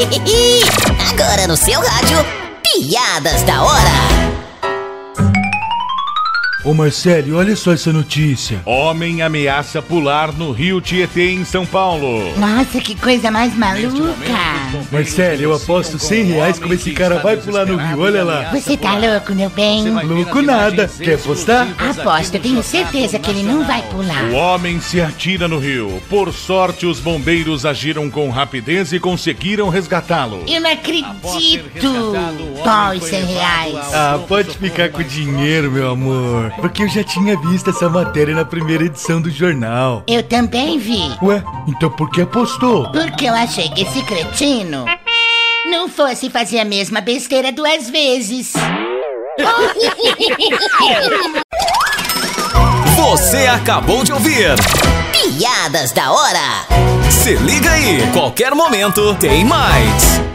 Agora no seu rádio, Piadas da Hora. Ô Marcelo, olha só essa notícia. Homem ameaça pular no rio Tietê, em São Paulo. Nossa, que coisa mais maluca. Marcelo, eu aposto R$100 como esse cara vai pular no rio, olha lá. Você tá louco, meu bem? Louco nada. Quer apostar? Aposto, tenho certeza que ele não vai pular. O homem se atira no rio. Por sorte, os bombeiros agiram com rapidez e conseguiram resgatá-lo. Eu não acredito. Qual os R$100? Ah, pode ficar com o dinheiro, meu amor. Porque eu já tinha visto essa matéria na primeira edição do jornal. Eu também vi. Ué, então por que apostou? Porque eu achei que esse cretino não fosse fazer a mesma besteira 2 vezes. Você acabou de ouvir Piadas da Hora. Se liga aí, qualquer momento tem mais.